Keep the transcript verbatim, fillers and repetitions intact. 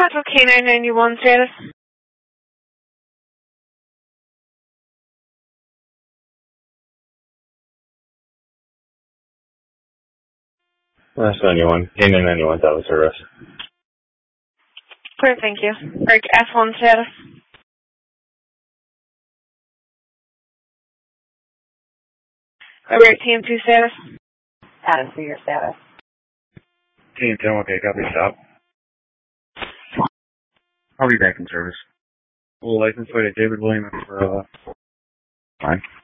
Contact K nine ninety-one status. That's ninety-one. K nine ninety-one, that was service. Clear, thank you. Break F one status. Over at T M two status. Added to your status. T M ten, okay, copy, stop. I'll be back in service. Full license plate at David Williams for, uh, fine.